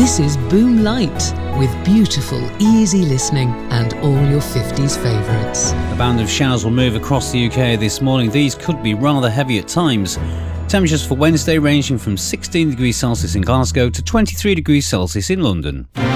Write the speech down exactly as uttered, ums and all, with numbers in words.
This is Boom Light, with beautiful, easy listening and all your fifties favourites. A band of showers will move across the U K this morning. These could be rather heavy at times. Temperatures for Wednesday ranging from sixteen degrees Celsius in Glasgow to twenty-three degrees Celsius in London.